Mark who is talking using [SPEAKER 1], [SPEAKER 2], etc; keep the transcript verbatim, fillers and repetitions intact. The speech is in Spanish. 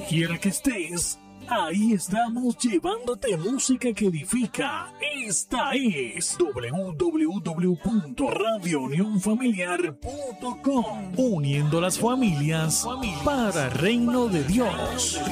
[SPEAKER 1] quiera que estés, ahí estamos llevándote música que edifica. Esta es doble u doble u doble u punto radio unión familiar punto com, uniendo las familias para el reino de Dios.